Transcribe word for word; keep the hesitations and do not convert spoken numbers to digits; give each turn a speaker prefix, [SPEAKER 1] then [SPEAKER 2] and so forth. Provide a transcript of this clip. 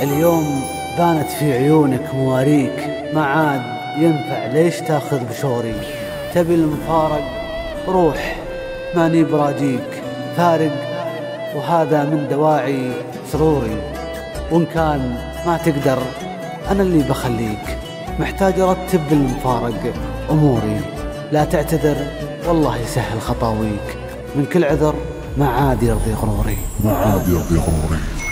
[SPEAKER 1] اليوم بانت في عيونك مواريك، ما عاد ينفع ليش تاخذ بشوري. تبي المفارق روح ماني براجيك، فارق وهذا من دواعي سروري. وإن كان ما تقدر أنا اللي بخليك، محتاج أرتب بالمفارق أموري. لا تعتذر والله يسهل خطاويك، من كل عذر ما عاد يرضي غروري،
[SPEAKER 2] ما عاد يرضي غروري.